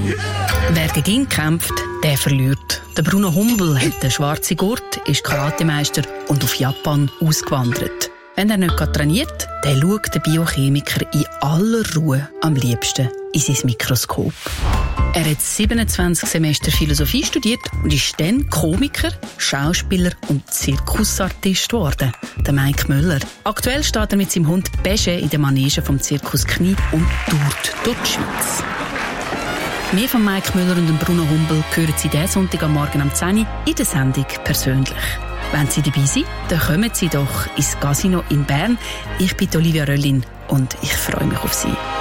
Wer gegen ihn kämpft, der verliert. Der Bruno Humbel hat den schwarzen Gurt, ist Karatemeister und auf Japan ausgewandert. Wenn er nicht trainiert, dann schaut der Biochemiker in aller Ruhe am liebsten in sein Mikroskop. Er hat 27 Semester Philosophie studiert und ist dann Komiker, Schauspieler und Zirkusartist geworden, der Mike Müller. Aktuell steht er mit seinem Hund Beige in der Manege vom Zirkus Knie und tourt durch die Schweiz. Mehr von Mike Müller und dem Bruno Humbel hören Sie diesen Sonntag am Morgen um 10 Uhr in der Sendung «Persönlich». Wenn Sie dabei sind, dann kommen Sie doch ins Casino in Bern. Ich bin Olivia Röllin und ich freue mich auf Sie.